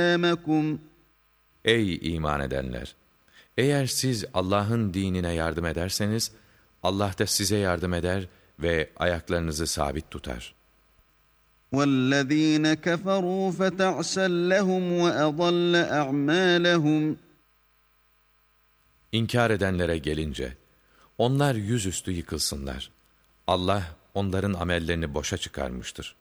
أَمَكُمْ Ey iman edenler! Eğer siz Allah'ın dinine yardım ederseniz, Allah da size yardım eder ve ayaklarınızı sabit tutar. وَالَّذ۪ينَ كَفَرُوا فَتَعْسًا لَهُمْ وَأَضَلَّ أَعْمَالَهُمْ İnkar edenlere gelince, onlar yüzüstü yıkılsınlar. Allah onların amellerini boşa çıkarmıştır.